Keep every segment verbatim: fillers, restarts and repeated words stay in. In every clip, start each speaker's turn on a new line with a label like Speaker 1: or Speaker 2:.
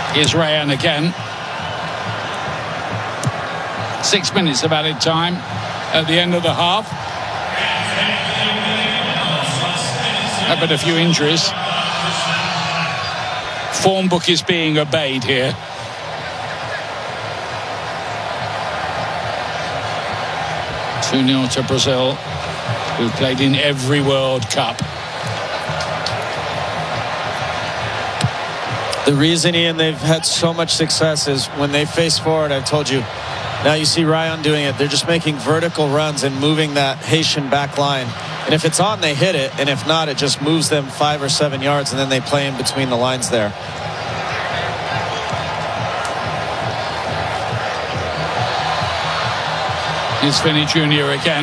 Speaker 1: Here's Ryan again. Six minutes of added time at the end of the half. Had but a few injuries. Form book is being obeyed here. two nil to Brazil, who played in every World Cup.
Speaker 2: The reason, Ian, they've had so much success is when they face forward, I've told you, now you see Ryan doing it. They're just making vertical runs and moving that Haitian back line. And if it's on, they hit it. And if not, it just moves them five or seven yards, and then they play in between the lines there.
Speaker 1: Here's Finney Junior again.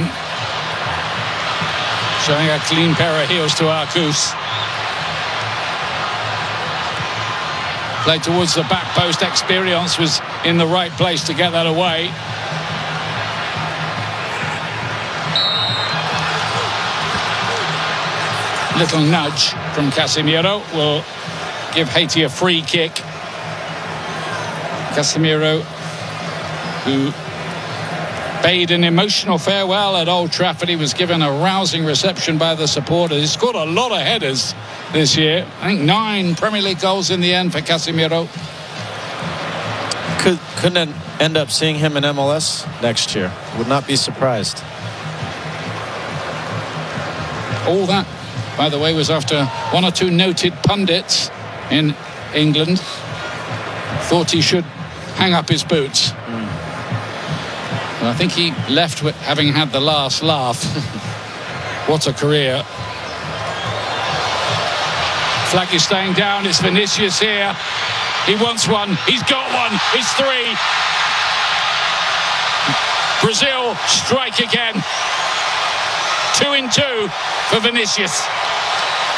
Speaker 1: Showing a clean pair of heels to Arcus. Played towards the back post. Experience was in the right place to get that away. Little nudge from Casemiro will give Haiti a free kick. Casemiro, who bade an emotional farewell at Old Trafford. He was given a rousing reception by the supporters. He scored a lot of headers this year. I think nine Premier League goals in the end for Casemiro.
Speaker 2: Could, couldn't end up seeing him in M L S next year. Would not be surprised.
Speaker 1: All that, by the way, was after one or two noted pundits in England thought he should hang up his boots. Mm. Well, I think he left with having had the last laugh. What a career. Flag is staying down. It's Vinicius here. He wants one. He's got one. It's three. Brazil strike again. Two in two for Vinicius.